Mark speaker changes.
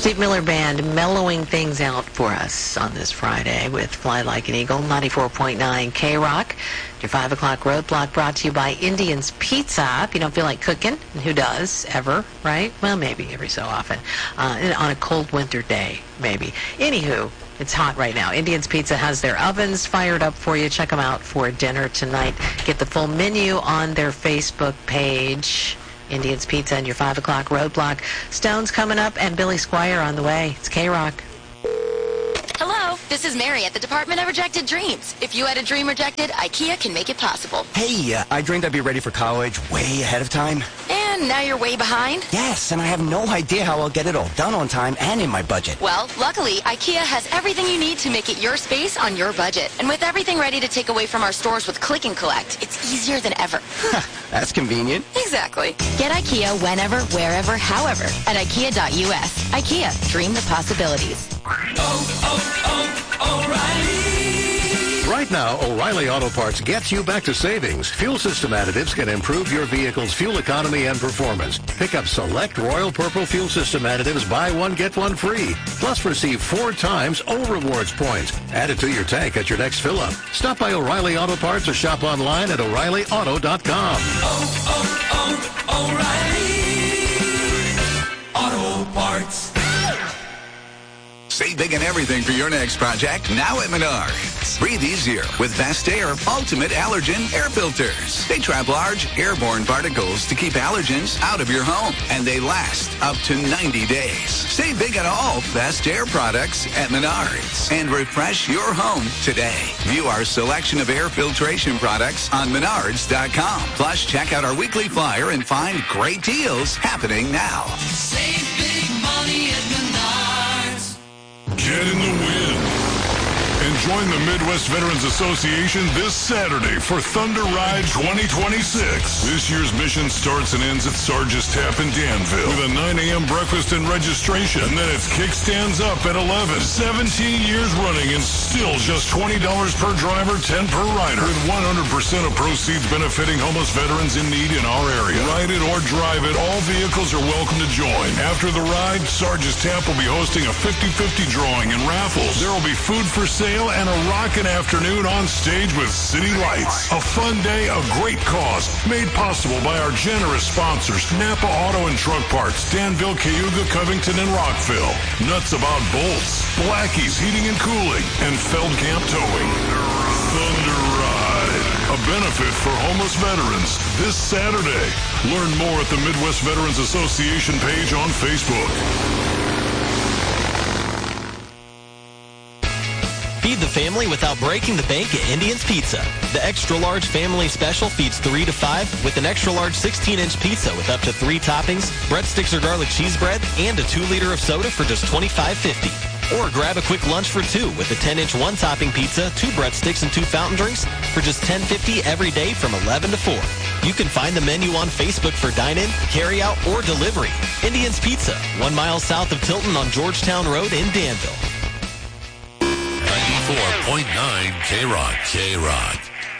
Speaker 1: Steve Miller Band mellowing things out for us on this Friday with Fly Like an Eagle, 94.9 K-Rock. Your 5 o'clock roadblock brought to you by Indian's Pizza. If you don't feel like cooking, and who does, ever, right? Well, maybe every so often. On a cold winter day, maybe. Anywho, it's hot right now. Indian's Pizza has their ovens fired up for you. Check them out for dinner tonight. Get the full menu on their Facebook page. Indian's Pizza and your 5 o'clock roadblock. Stone's coming up and Billy Squire on the way. It's K-Rock.
Speaker 2: Hello, this is Mary at the Department of Rejected Dreams. If you had a dream rejected, IKEA can make it possible.
Speaker 3: Hey, I dreamed I'd be ready for college way ahead of time.
Speaker 2: And now you're way behind?
Speaker 3: Yes, and I have no idea how I'll get it all done on time and in my budget.
Speaker 2: Well, luckily, IKEA has everything you need to make it your space on your budget. And with everything ready to take away from our stores with Click and Collect, it's easier than ever.
Speaker 3: That's convenient.
Speaker 2: Exactly. Get IKEA whenever, wherever, however at IKEA.us. IKEA, dream the possibilities.
Speaker 4: O'Reilly. Right now, O'Reilly Auto Parts gets you back to savings. Fuel system additives can improve your vehicle's fuel economy and performance. Pick up select Royal Purple fuel system additives, buy one, get one free. Plus receive 4 times O Rewards points. Add it to your tank at your next fill-up. Stop by O'Reilly Auto Parts or shop online at O'ReillyAuto.com.
Speaker 5: O'Reilly Auto Parts.
Speaker 6: Save big on everything for your next project now at Menards. Breathe easier with Best Air Ultimate Allergen Air Filters. They trap large airborne particles to keep allergens out of your home, and they last up to 90 days. Save big on all Best Air products at Menards and refresh your home today. View our selection of air filtration products on Menards.com. Plus, check out our weekly flyer and find great deals happening now.
Speaker 5: Save big money at Menards.
Speaker 7: Get in the wind and join the Midwest Veterans Association this Saturday for Thunder Ride 2026. This year's mission starts and ends at Sarge's Tap in Danville with a 9 a.m. breakfast and registration. And then it's Kickstands Up at 11. 17 years running and still just $20 per driver, 10 per rider. With 100% of proceeds benefiting homeless veterans in need in our area. Ride it or drive it, all vehicles are welcome to join. After the ride, Sarge's Tap will be hosting a 50-50 drawing and raffles. There will be food for sale and a rockin' afternoon on stage with City Lights. A fun day, a great cause, made possible by our generous sponsors, Napa Auto and Truck Parts, Danville, Cayuga, Covington, and Rockville. Nuts About Bolts, Blackie's Heating and Cooling, and Feldkamp Towing. Thunder Ride, a benefit for homeless veterans this Saturday. Learn more at the Midwest Veterans Association page on Facebook.
Speaker 8: Feed the family without breaking the bank at Indian's Pizza. The extra-large family special feeds 3 to 5 with an extra-large 16-inch pizza with up to 3 toppings, breadsticks or garlic cheese bread, and a 2-liter of soda for just $25.50. Or grab a quick lunch for 2 with a 10-inch 1-topping pizza, 2 breadsticks, and 2 fountain drinks for just $10.50 every day from 11 to 4. You can find the menu on Facebook for dine-in, carry-out, or delivery. Indian's Pizza, 1 mile south of Tilton on Georgetown Road in Danville.
Speaker 4: 94.9 K-Rock. K-Rock.